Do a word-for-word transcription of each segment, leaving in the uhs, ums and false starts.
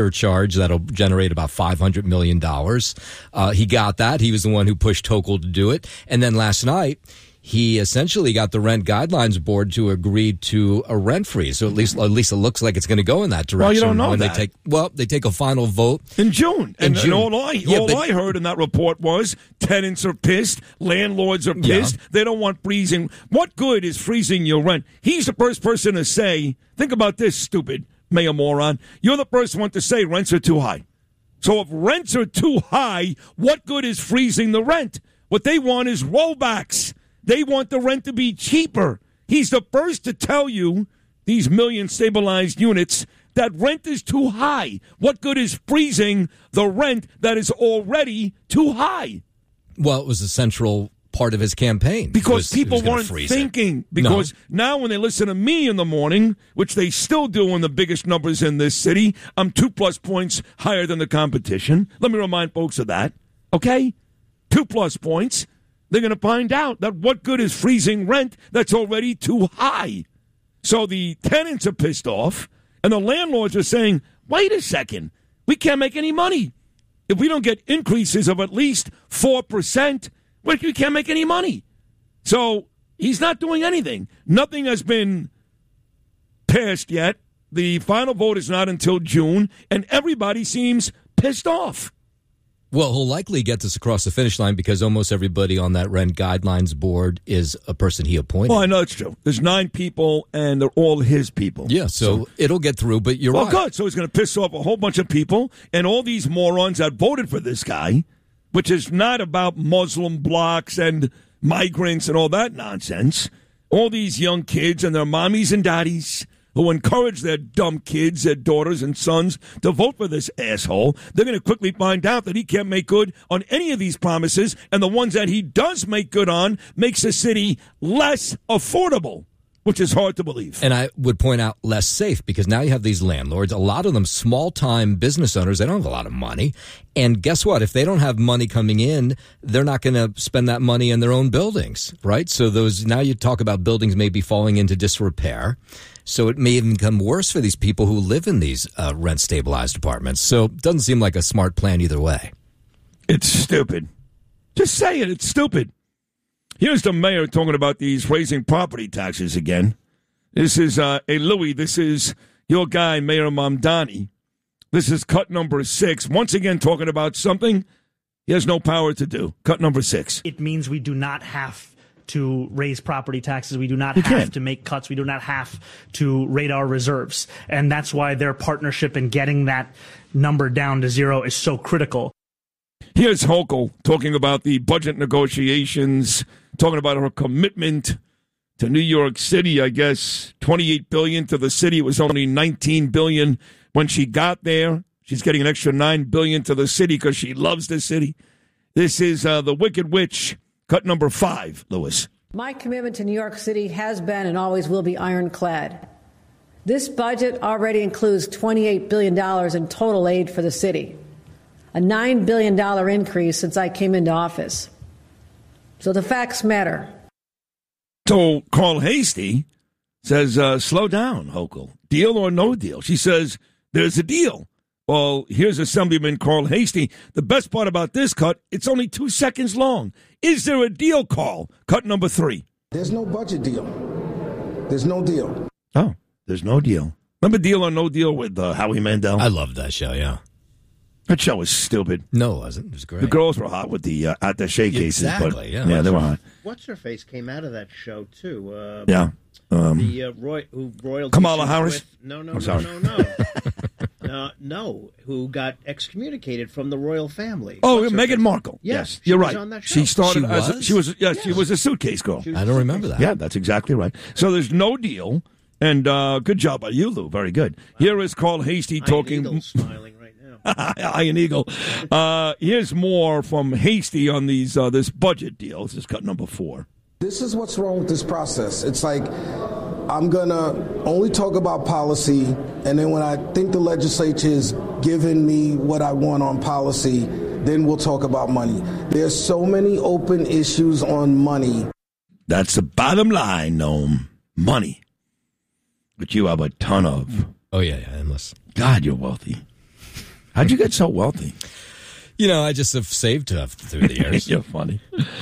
surcharge that'll generate about five hundred million dollars. Uh, he got that. He was the one who pushed Hochul to do it. And then last night, he essentially got the Rent Guidelines Board to agree to a rent freeze. So at least, at least it looks like it's going to go in that direction. Well, you don't know when that. They take, well, they take a final vote in June. In and, June. and all I yeah, all but, I heard in that report was tenants are pissed, landlords are pissed. Yeah. They don't want freezing. What good is freezing your rent? He's the first person to say, think about this, stupid mayor moron. You're the first one to say rents are too high. So if rents are too high, what good is freezing the rent? What they want is rollbacks. They want the rent to be cheaper. He's the first to tell you, these million stabilized units, that rent is too high. What good is freezing the rent that is already too high? Well, it was a central part of his campaign. Because was, people weren't thinking. It. Because no. now when they listen to me in the morning, which they still do in the biggest numbers in this city, I'm two plus points higher than the competition. Let me remind folks of that. Okay? Two plus points. They're going to find out that what good is freezing rent that's already too high. So the tenants are pissed off, and the landlords are saying, wait a second, we can't make any money. If we don't get increases of at least four percent, we can't make any money. So he's not doing anything. Nothing has been passed yet. The final vote is not until June, and everybody seems pissed off. Well, he'll likely get this across the finish line because almost everybody on that Rent Guidelines Board is a person he appointed. Well, I know it's true. There's nine people, and they're all his people. Yeah, so, so it'll get through, but you're well, right. Well, good. So he's going to piss off a whole bunch of people, and all these morons that voted for this guy, which is not about Muslim blocks and migrants and all that nonsense. All these young kids and their mommies and daddies who encourage their dumb kids, their daughters and sons, to vote for this asshole, they're going to quickly find out that he can't make good on any of these promises, and the ones that he does make good on makes the city less affordable, which is hard to believe. And I would point out less safe, because now you have these landlords, a lot of them small-time business owners. They don't have a lot of money. And guess what? If they don't have money coming in, they're not going to spend that money in their own buildings, right? So those now you talk about buildings maybe falling into disrepair. So it may even become worse for these people who live in these uh, rent-stabilized apartments. So it doesn't seem like a smart plan either way. It's stupid. Just say it. It's stupid. Here's the mayor talking about these raising property taxes again. This is, uh, hey, Louis, this is your guy, Mayor Mamdani. This is cut number six. Once again, talking about something he has no power to do. Cut number six. It means we do not have to raise property taxes. We do not you have can. to make cuts. We do not have to raid our reserves. And that's why their partnership in getting that number down to zero is so critical. Here's Hochul talking about the budget negotiations, talking about her commitment to New York City. I guess twenty-eight billion dollars to the city. It was only nineteen billion dollars when she got there. She's getting an extra nine billion dollars to the city because she loves the city. This is uh, the Wicked Witch. Cut number five, Lewis. My commitment to New York City has been and always will be ironclad. This budget already includes twenty-eight billion dollars in total aid for the city, a nine billion dollars increase since I came into office. So the facts matter. So Carl Hastie says, uh, slow down, Hochul. Deal or no deal? She says, there's a deal. Well, here's Assemblyman Carl Hastie. The best part about this cut, it's only two seconds long. Is there a deal, Carl? Cut number three. There's no budget deal. There's no deal. Oh, there's no deal. Remember Deal or No Deal with uh, Howie Mandel? I loved that show, yeah. That show was stupid. No, it wasn't. It was great. The girls were hot with the uh, attaché cases. Exactly, but, yeah. Yeah, they were hot. What's-her-face came out of that show, too. Uh, yeah. Um, the uh, Roy, who royalty Kamala Harris? With, no, no, I'm no, sorry. no, no, no. uh, no, who got excommunicated from the royal family. Oh, What's Meghan Markle. Yes, yes you're she right. Was on that show. She started She as a, was? she was yes, Yes. she was a suitcase girl. I don't remember that. Yeah, that's exactly right. So there's no deal, and uh, good job by you, Lou. Very good. Wow. Here is Carl Hastie talking. Ian Eagle smiling right now. Iron Eagle. Uh, here's more from Hastie on these uh, this budget deal. This is cut number four. This is what's wrong with this process. It's like I'm going to only talk about policy, and then when I think the legislature is giving me what I want on policy, then we'll talk about money. There's so many open issues on money. That's the bottom line, Noam. Money. But you have a ton of. Oh, yeah, yeah, endless. God, you're wealthy. How'd you get so wealthy? You know, I just have saved uh, through the years. You're funny.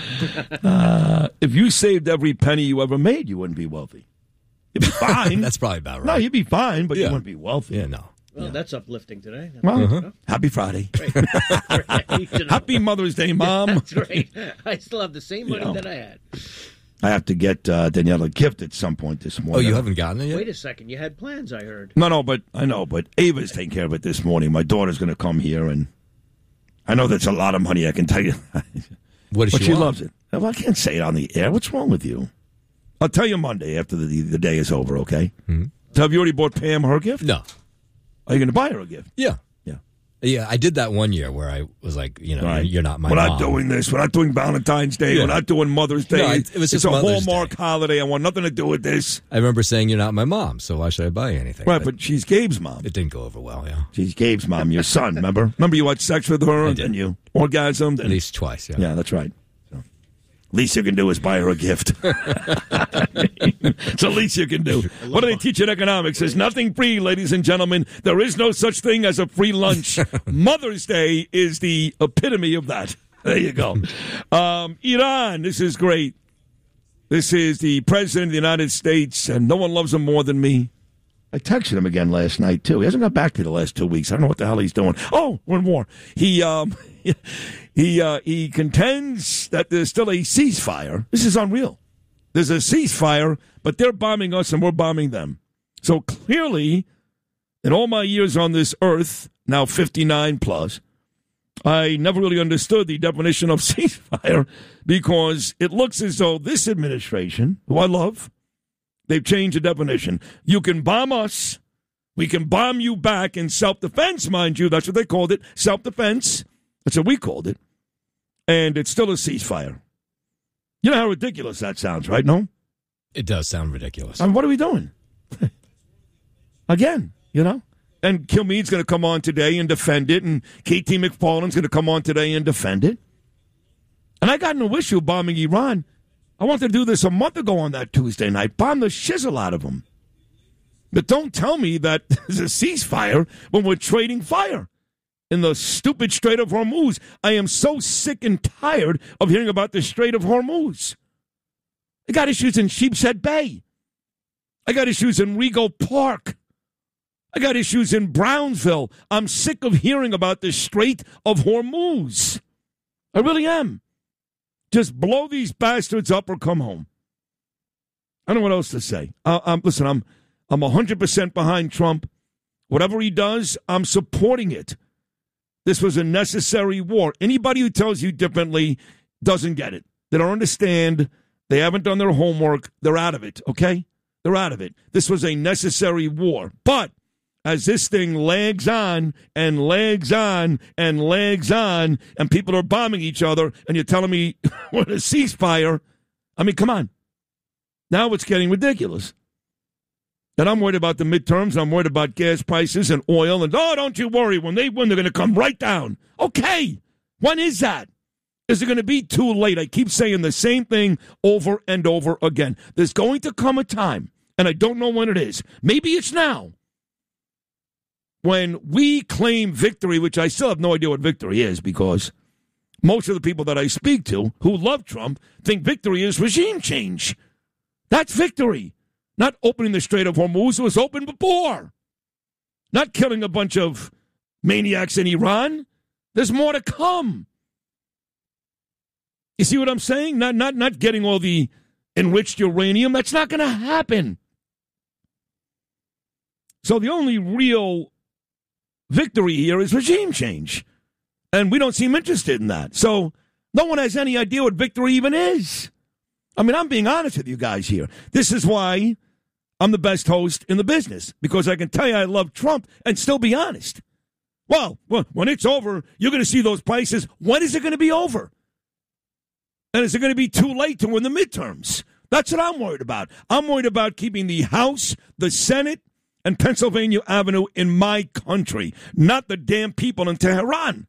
Uh, if you saved every penny you ever made, you wouldn't be wealthy. You'd be fine. That's probably about right. No, you'd be fine, but Yeah. you wouldn't be wealthy. Yeah, no. Well, Yeah. that's uplifting today. Well, Uh-huh. happy Friday. Right. Right. You know. Happy Mother's Day, Mom. That's right. I still have the same money You know. that I had. I have to get uh, Danielle a gift at some point this Oh, morning. you haven't gotten it yet? Wait a second. You had plans, I heard. No, no, but I know, but Ava's taking care of it this morning. My daughter's going to come here, and I know that's a lot of money, I can tell you. What does But she, she want? loves it. Well, I can't say it on the air. What's wrong with you? I'll tell you Monday after the, the day is over, okay? Mm-hmm. So have you already bought Pam her gift? No. Are you going to buy her a gift? Yeah. Yeah. Yeah, I did that one year where I was like, you know, All right. you're not my We're mom. not doing this. We're not doing Valentine's Day. Yeah. We're not doing Mother's Day. No, it- it was it's just a Mother's Hallmark Day. holiday. I want nothing to do with this. I remember saying you're not my mom, so why should I buy you anything? Right, but she's Gabe's mom. it didn't go over well, yeah. She's Gabe's mom, your son, remember? Remember you had sex with her I and did. then you orgasmed? At And, least twice, yeah. yeah, that's right. So, least you can do is buy her a gift. It's the least you can do. What do they teach in economics? There's nothing free, ladies and gentlemen. There is no such thing as a free lunch. Mother's Day is the epitome of that. There you go. Um, Iran, this is great. This is the President of the United States, and no one loves him more than me. I texted him again last night, too. He hasn't got back to me the last two weeks. I don't know what the hell he's doing. Oh, we're in war. He, um, he, uh, he contends that there's still a ceasefire. This is unreal. There's a ceasefire, but they're bombing us and we're bombing them. So clearly, in all my years on this earth, now fifty-nine plus, I never really understood the definition of ceasefire because it looks as though this administration, who I love, they've changed the definition. You can bomb us. We can bomb you back in self-defense, mind you. That's what they called it, self-defense. That's what we called it. And it's still a ceasefire. You know how ridiculous that sounds, right? No? It does sound ridiculous. I mean, what are we doing? Again, you know? And Kilmeade's going to come on today and defend it, and K T McFarland's going to come on today and defend it. And I got no issue bombing Iran. I wanted to do this a month ago on that Tuesday night. Bomb the shizzle out of them. But don't tell me that there's a ceasefire when we're trading fire in the stupid Strait of Hormuz. I am so sick and tired of hearing about the Strait of Hormuz. I got issues in Sheepshead Bay. I got issues in Rego Park. I got issues in Brownsville. I'm sick of hearing about the Strait of Hormuz. I really am. Just blow these bastards up or come home. I don't know what else to say. Uh, um, listen, I'm I'm one hundred percent behind Trump. Whatever he does, I'm supporting it. This was a necessary war. Anybody who tells you differently doesn't get it. They don't understand. They haven't done their homework. They're out of it, okay? They're out of it. This was a necessary war. But as this thing lags on and lags on and lags on and people are bombing each other and you're telling me we're in a ceasefire, I mean, come on. Now it's getting ridiculous. And I'm worried about the midterms. I'm worried about gas prices and oil. And, oh, don't you worry. When they win, they're going to come right down. Okay. When is that? Is it going to be too late? I keep saying the same thing over and over again. There's going to come a time, and I don't know when it is. Maybe it's now. When we claim victory, which I still have no idea what victory is because most of the people that I speak to who love Trump think victory is regime change. That's victory. Not opening the Strait of Hormuz. It was open before. Not killing a bunch of maniacs in Iran. There's more to come. You see what I'm saying? Not, not, not getting all the enriched uranium. That's not going to happen. So the only real victory here is regime change. And we don't seem interested in that. So no one has any idea what victory even is. I mean, I'm being honest with you guys here. This is why I'm the best host in the business, because I can tell you I love Trump and still be honest. Well, when it's over, you're going to see those prices. When is it going to be over? And is it going to be too late to win the midterms? That's what I'm worried about. I'm worried about keeping the House, the Senate, and Pennsylvania Avenue in my country, not the damn people in Tehran.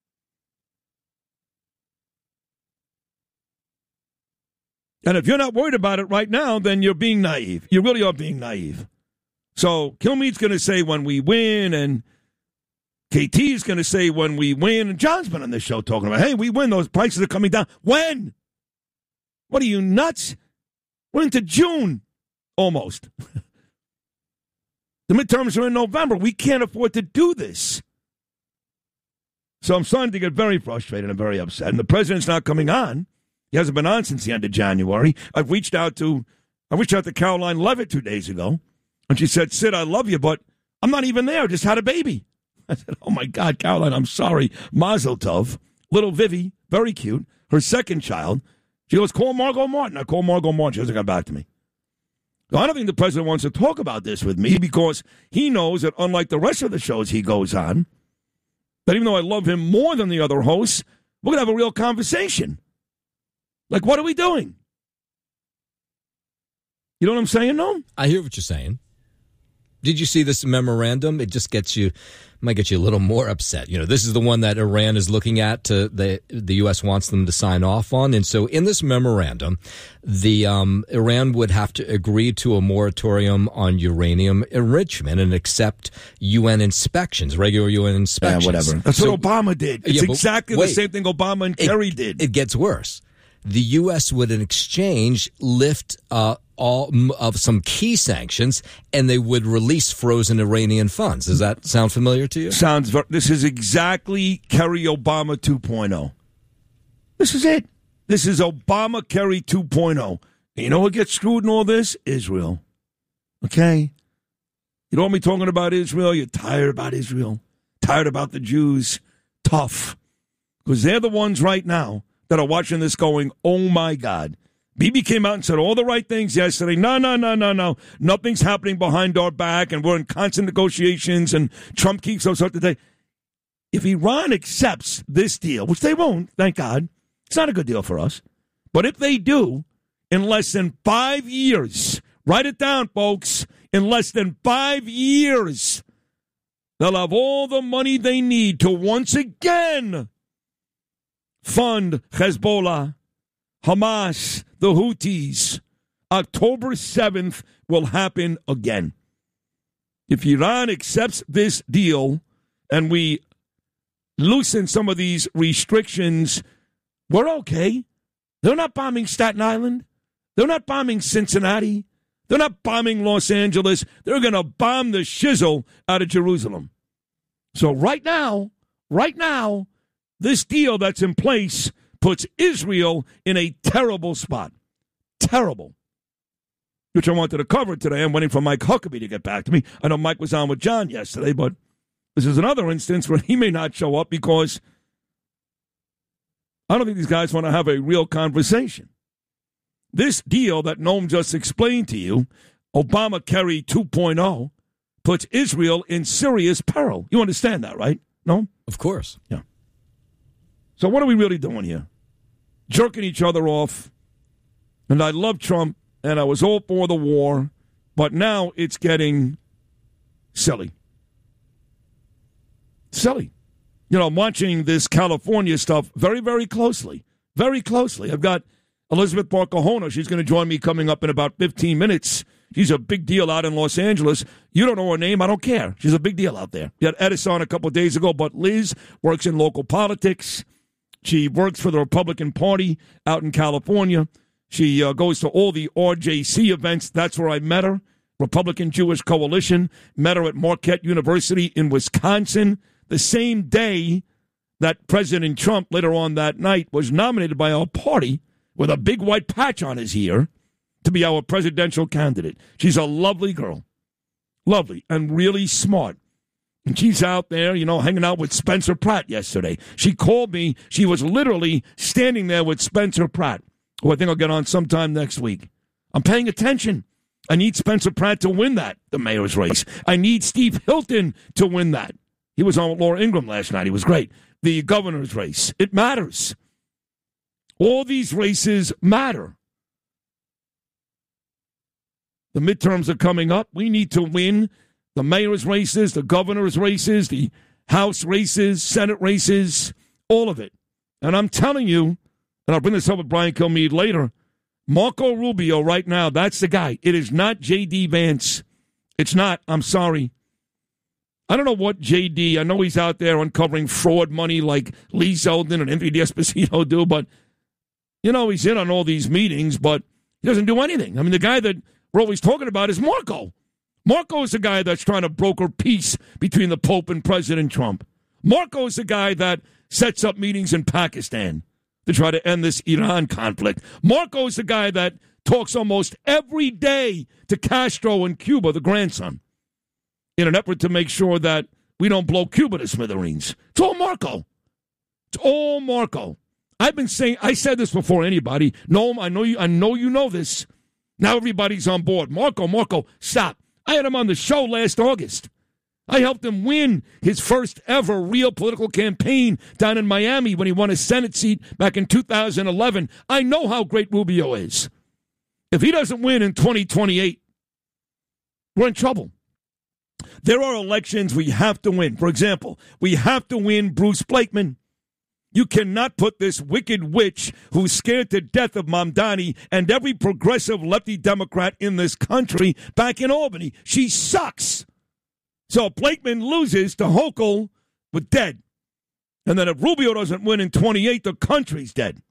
And if you're not worried about it right now, then you're being naive. You really are being naive. So Kilmeade's going to say when we win, and K T is going to say when we win, and John's been on this show talking about, hey, we win, those prices are coming down. When? What are you, nuts? We're into June, almost. The midterms are in November. We can't afford to do this. So I'm starting to get very frustrated and very upset. And the president's not coming on. He hasn't been on since the end of January. I've reached out to, I reached out to Caroline Levitt two days ago, and she said, Sid, I love you, but I'm not even there. I just had a baby. I said, oh, my God, Caroline, I'm sorry. Mazel tov. Little Vivi, very cute. Her second child. She goes, call Margot Martin. I call Margot Martin. She hasn't got back to me. So I don't think the president wants to talk about this with me because he knows that unlike the rest of the shows he goes on, that even though I love him more than the other hosts, we're going to have a real conversation. Like, what are we doing? You know what I'm saying, no? I hear what you're saying. Did you see this memorandum? It just gets you, might get you a little more upset. You know, this is the one that Iran is looking at. To, the the U S wants them to sign off on. And so in this memorandum, the um, Iran would have to agree to a moratorium on uranium enrichment and accept U N inspections, regular U N inspections. Yeah, whatever. That's so, what Obama did. It's yeah, exactly wait, the same thing Obama and it, Kerry did. It gets worse. The U S would, in exchange, lift uh, all of some key sanctions, and they would release frozen Iranian funds. Does that sound familiar to you? Sounds. Very, this is exactly Kerry Obama two point oh. This is it. This is Obama Kerry two point oh. And you know what gets screwed in all this? Israel. Okay? You don't want me talking about Israel. You're tired about Israel. Tired about the Jews. Tough. Because they're the ones right now that are watching this going, oh, my God. Bibi came out and said all the right things yesterday. No, no, no, no, no. Nothing's happening behind our back, and we're in constant negotiations, and Trump keeps us up to date. If Iran accepts this deal, which they won't, thank God, it's not a good deal for us. But if they do, in less than five years, write it down, folks, in less than five years, they'll have all the money they need to once again fund Hezbollah, Hamas, the Houthis. October seventh will happen again. If Iran accepts this deal and we loosen some of these restrictions, we're okay. They're not bombing Staten Island. They're not bombing Cincinnati. They're not bombing Los Angeles. They're going to bomb the shizzle out of Jerusalem. So right now, right now, this deal that's in place puts Israel in a terrible spot. Terrible. Which I wanted to cover today. I'm waiting for Mike Huckabee to get back to me. I know Mike was on with John yesterday, but this is another instance where he may not show up because I don't think these guys want to have a real conversation. This deal that Noam just explained to you, Obama-Kerry two point oh, puts Israel in serious peril. You understand that, right? No? Of course. Yeah. So what are we really doing here? Jerking each other off. And I love Trump, and I was all for the war, but now it's getting silly. Silly. You know, I'm watching this California stuff very, very closely. Very closely. I've got Elizabeth Barcahona. She's going to join me coming up in about fifteen minutes. She's a big deal out in Los Angeles. You don't know her name. I don't care. She's a big deal out there. You had Edison a couple of days ago, but Liz works in local politics. She works for the Republican Party out in California. She uh, goes to all the R J C events. That's where I met her. Republican Jewish Coalition. Met her at Marquette University in Wisconsin. The same day that President Trump, later on that night, was nominated by our party with a big white patch on his ear to be our presidential candidate. She's a lovely girl. Lovely and really smart. And she's out there, you know, hanging out with Spencer Pratt yesterday. She called me. She was literally standing there with Spencer Pratt, who I think I'll get on sometime next week. I'm paying attention. I need Spencer Pratt to win that, the mayor's race. I need Steve Hilton to win that. He was on with Laura Ingraham last night. He was great. The governor's race. It matters. All these races matter. The midterms are coming up. We need to win the mayor's races, the governor's races, the House races, Senate races, all of it. And I'm telling you, and I'll bring this up with Brian Kilmeade later, Marco Rubio right now, that's the guy. It is not J D. Vance. It's not. I'm sorry. I don't know what J D, I know he's out there uncovering fraud money like Lee Zeldin and Anthony D'Esposito do, but, you know, he's in on all these meetings, but he doesn't do anything. I mean, the guy that we're always talking about is Marco. Marco is the guy that's trying to broker peace between the Pope and President Trump. Marco is the guy that sets up meetings in Pakistan to try to end this Iran conflict. Marco is the guy that talks almost every day to Castro in Cuba, the grandson, in an effort to make sure that we don't blow Cuba to smithereens. It's all Marco. It's all Marco. I've been saying, I said this before anybody. No, I know you, I know you know this. Now everybody's on board. Marco, Marco, stop. I had him on the show last August. I helped him win his first ever real political campaign down in Miami when he won a Senate seat back in two thousand eleven. I know how great Rubio is. If he doesn't win in twenty twenty-eight, we're in trouble. There are elections we have to win. For example, we have to win Bruce Blakeman. You cannot put this wicked witch who's scared to death of Mamdani and every progressive lefty Democrat in this country back in Albany. She sucks. So if Blakeman loses to Hochul, we're dead. And then if Rubio doesn't win in twenty-eight, the country's dead.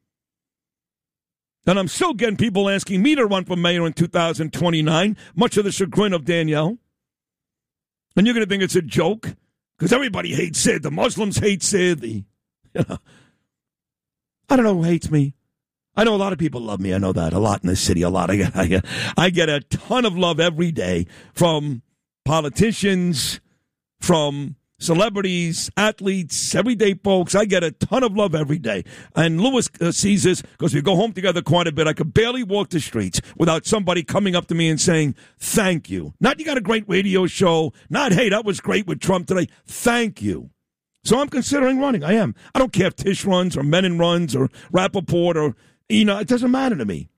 And I'm still getting people asking me to run for mayor in two thousand twenty-nine, much to the chagrin of Danielle. And you're going to think it's a joke, because everybody hates Sid. The Muslims hate Sid. The, you know, I don't know who hates me. I know a lot of people love me. I know that. A lot in this city. A lot. I get, I get, I get a ton of love every day from politicians, from celebrities, athletes, everyday folks. I get a ton of love every day. And Lewis uh, sees this because we go home together quite a bit. I could barely walk the streets without somebody coming up to me and saying, thank you. Not, you got a great radio show. Not, hey, that was great with Trump today. Thank you. So I'm considering running. I am. I don't care if Tish runs or Menon runs or Rappaport or, you know, it doesn't matter to me.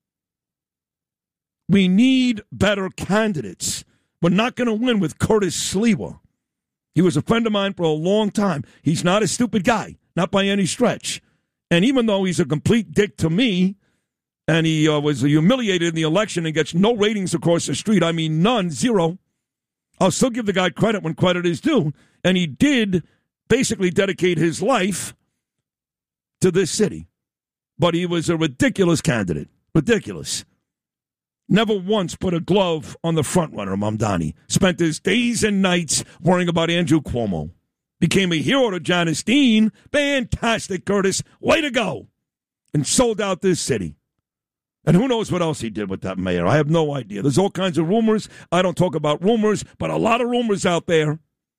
We need better candidates. We're not going to win with Curtis Sliwa. He was a friend of mine for a long time. He's not a stupid guy, not by any stretch. And even though he's a complete dick to me, and he uh, was humiliated in the election and gets no ratings across the street, I mean none, zero, I'll still give the guy credit when credit is due. And he did basically dedicate his life to this city. But he was a ridiculous candidate. Ridiculous. Never once put a glove on the frontrunner, Mamdani. Spent his days and nights worrying about Andrew Cuomo. Became a hero to Janice Dean. Fantastic, Curtis. Way to go. And sold out this city. And who knows what else he did with that mayor. I have no idea. There's all kinds of rumors. I don't talk about rumors, but a lot of rumors out there.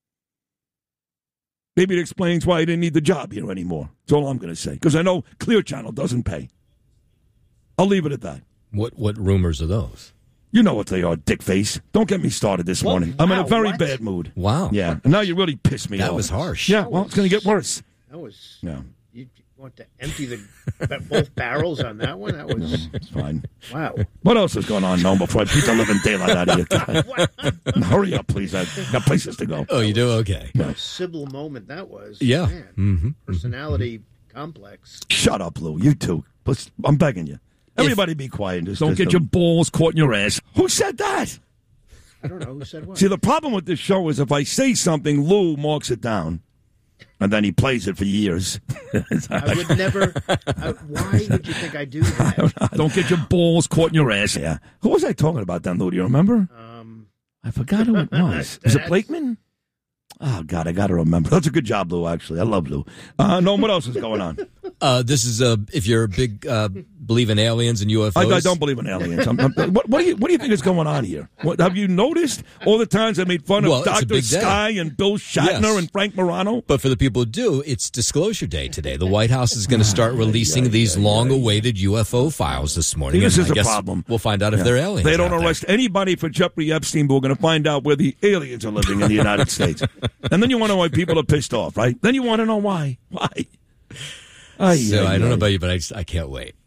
Maybe it explains why he didn't need the job here anymore. That's all I'm going to say. Because I know Clear Channel doesn't pay. I'll leave it at that. What what rumors are those? You know what they are, dick face. Don't get me started this Well, morning. I'm in a wow, very what? bad mood. Wow. Yeah, and now you really pissed me off. That was harsh. Yeah, well, it's going to get worse. That was. Yeah. You want to empty the both barrels on that one? That was. It's fine. Wow. What else is going on, Noam, before I beat the living daylight out of you? God. Hurry up, please. I've got places to go. Oh, you do? Okay. What a Sybil moment that was. Yeah. Man, Mm-hmm. personality complex. Shut up, Lou. You too. Please, I'm begging you. Everybody be quiet. Just, Don't just get don't- your balls caught in your ass. Who said that? I don't know who said what. See, the problem with this show is if I say something, Lou marks it down, and then he plays it for years. I would never. I, why would you think I do that? Don't get your balls caught in your ass. Yeah. Who was I talking about then, Lou? Do you remember? Um, I forgot who it was. Was it That's- Blakeman? Oh, God, I got to remember. That's a good job, Lou, actually. I love Lou. Uh, no, what else is going on? Uh, this is a if you're a big uh, believe in aliens and U F Os. I, I don't believe in aliens. I'm, I'm, what, what, do you, what do you think is going on here? What, have you noticed all the times I made fun Well, of it's a Doctor big day. Sky and Bill Shatner Yes. and Frank Morano? But for the people who do, it's Disclosure Day today. The White House is going to start releasing these long-awaited U F O files this morning. This and is I a guess problem. We'll find out if Yeah. they're aliens. They don't out there. arrest anybody for Jeffrey Epstein, but we're going to find out where the aliens are living in the United States. And then you want to know why people are pissed off, right? Then you want to know why. Why? Ay, So ay, I don't ay. know about you, but I, just, I can't wait.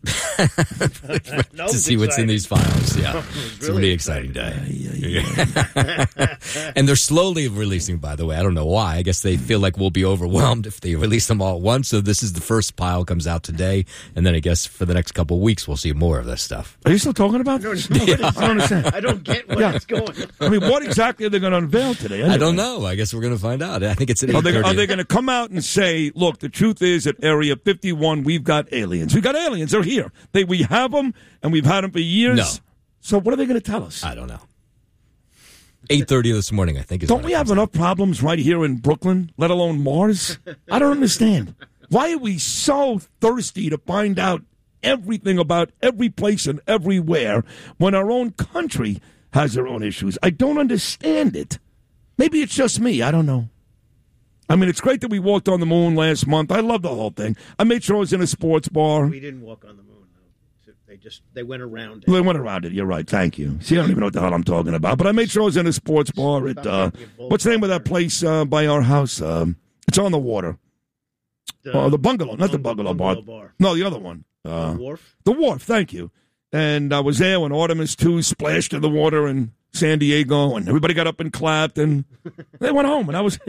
No, to see what's in these files. Yeah, It's it's a really exciting day. And they're slowly releasing, by the way. I don't know why. I guess they feel like we'll be overwhelmed if they release them all at once. So this is the first pile comes out today. And then I guess for the next couple of weeks, we'll see more of this stuff. Are you still talking about I this? don't, know. I don't understand. I don't get where Yeah. it's going. I mean, what exactly are they going to unveil today? Anyway? I don't know. I guess we're going to find out. I think it's at Are they, eight thirty. are they going to come out and say, look, the truth is at Area fifty-one, we've got aliens. We've got aliens. They're here. They, we have them, and we've had them for years. No. So what are they going to tell us? I don't know. eight thirty this morning, I think. Is Don't when we it have comes out. enough problems right here in Brooklyn, let alone Mars? I don't understand. Why are we so thirsty to find out everything about every place and everywhere when our own country has their own issues? I don't understand it. Maybe it's just me. I don't know. I mean, it's great that we walked on the moon last month. I love the whole thing. I made sure I was in a sports bar. We didn't walk on the moon, though. They just they went around it. They went around it. You're right. Thank you. See, I don't even know what the hell I'm talking about. But I made sure I was in a sports bar at, uh, what's the name of that place uh, by our house? Um, it's on the water. The, Oh, the bungalow. Not the Bung- bungalow, bungalow bar. bar. No, the other one. Uh, The wharf. The Wharf, thank you. And I was there when Artemis two splashed in the water in San Diego, and everybody got up and clapped, and they went home. And I was,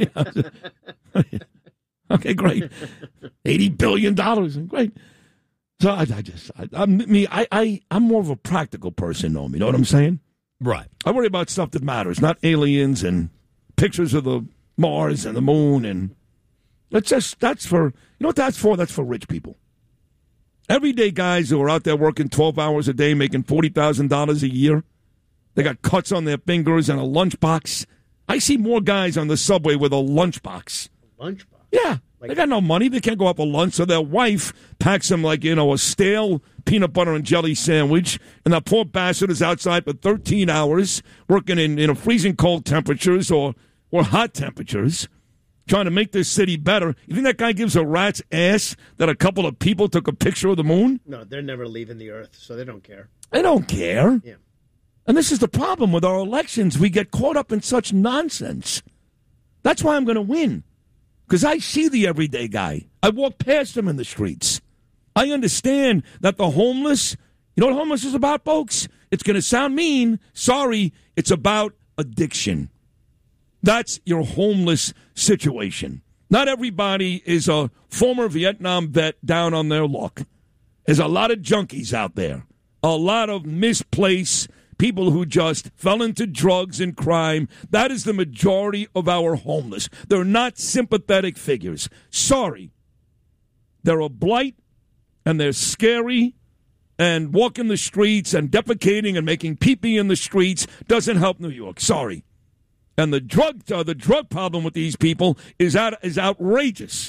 okay, great. eighty billion dollars, and great. So I, I just, I, I'm, me, I, I, I'm more of a practical person, though. You know what I'm saying? Right. I worry about stuff that matters, not aliens and pictures of the Mars and the moon. And that's just, that's for, you know what that's for? That's for rich people. Everyday guys who are out there working twelve hours a day, making forty thousand dollars a year. They got cuts on their fingers and a lunchbox. I see more guys on the subway with a lunchbox. Lunchbox. Yeah. Like- They got no money. They can't go out for lunch. So their wife packs them like, you know, a stale peanut butter and jelly sandwich. And that poor bastard is outside for thirteen hours working in, you know, freezing cold temperatures or, or hot temperatures, trying to make this city better. You think that guy gives a rat's ass that a couple of people took a picture of the moon? No, they're never leaving the Earth, so they don't care. They don't care. Yeah. And this is the problem with our elections. We get caught up in such nonsense. That's why I'm going to win. Because I see the everyday guy. I walk past him in the streets. I understand that the homeless, you know what homeless is about, folks? It's going to sound mean. Sorry, it's about addiction. That's your homeless situation. Not everybody is a former Vietnam vet down on their luck. There's a lot of junkies out there. A lot of misplaced people who just fell into drugs and crime. That is the majority of our homeless. They're not sympathetic figures. Sorry. They're a blight, and they're scary, and walking the streets and defecating and making pee-pee in the streets doesn't help New York. Sorry. And the drug uh, the drug problem with these people is out, is outrageous.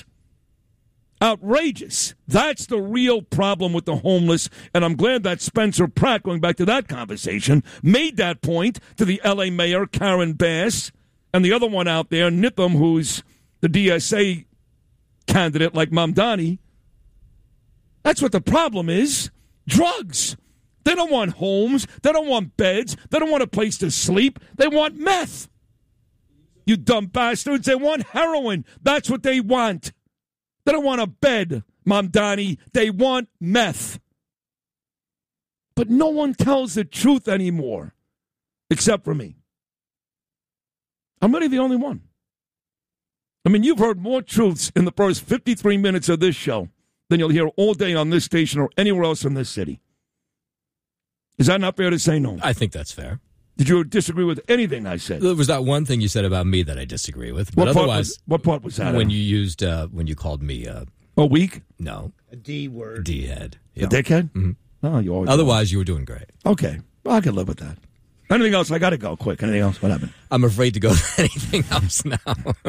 Outrageous. That's the real problem with the homeless, and I'm glad that Spencer Pratt, going back to that conversation, made that point to the L A mayor, Karen Bass, and the other one out there, Nitham, who's the D S A candidate like Mamdani. That's what the problem is. Drugs. They don't want homes. They don't want beds. They don't want a place to sleep. They want meth. You dumb bastards. They want heroin. That's what they want. They don't want a bed, Mamdani. They want meth. But no one tells the truth anymore, except for me. I'm really the only one. I mean, you've heard more truths in the first fifty-three minutes of this show than you'll hear all day on this station or anywhere else in this city. Is that not fair to say? No? I think that's fair. Did you disagree with anything I said? There was that one thing you said about me that I disagree with, but What part otherwise, was, what part was that? when you used uh, when you called me uh, a week? no A D word. D head. A dickhead? Mm-hmm. Oh, you always Otherwise, you were doing great. Okay. Well, I can live with that. Anything else? I got to go quick. Anything else? What happened? I'm afraid to go to anything else now.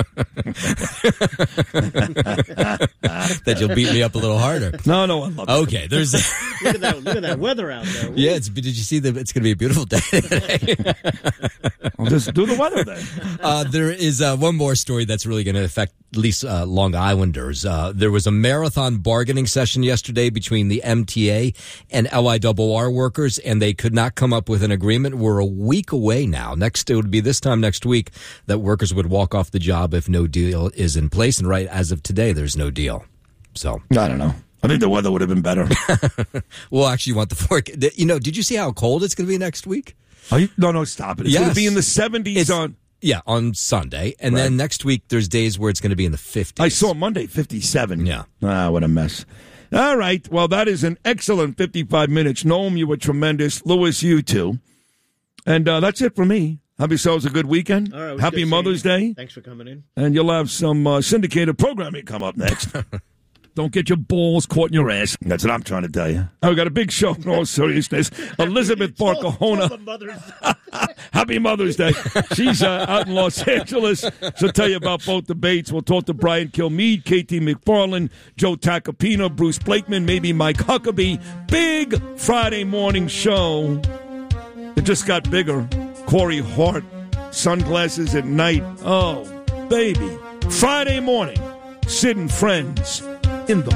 That you'll beat me up a little harder. No, no, I love it. Okay, there's. Look at that! Look at that weather out there. Yeah, it's, did you see that? It's going to be a beautiful day today. I'll just do the weather then. Uh, there is uh, one more story that's really going to affect at least uh, Long Islanders. Uh, there was a marathon bargaining session yesterday between the M T A and L I R R workers, and they could not come up with an agreement. We're a week away now. Next, it would be this time next week that workers would walk off the job if no deal is in place. And right as of today, there's no deal. So I don't know. I think the weather would have been better. Well, actually, you want the forecast. You know, did you see how cold it's going to be next week? Are you, no, no, stop it. It's yes. going to be in the seventies it's, on... Yeah, on Sunday. And right. then next week, there's days where it's going to be in the fifties. I saw Monday, fifty-seven. Yeah. Ah, what a mess. All right. Well, that is an excellent fifty-five minutes. Noam, you were tremendous. Louis, you too. And uh, that's it for me. Have yourselves a good weekend. All right, Happy Mother's Day. Thanks for coming in. And you'll have some uh, syndicated programming come up next. Don't get your balls caught in your ass. That's what I'm trying to tell you. Oh, we got a big show in all seriousness. Elizabeth Barcahona. Happy Mother's Day. She's uh, out in Los Angeles. She'll tell you about both debates. We'll talk to Brian Kilmeade, K T McFarland, Joe Tacopina, Bruce Blakeman, maybe Mike Huckabee. Big Friday morning show. It just got bigger. Corey Hart, sunglasses at night. Oh, baby. Friday morning, Sid and Friends in the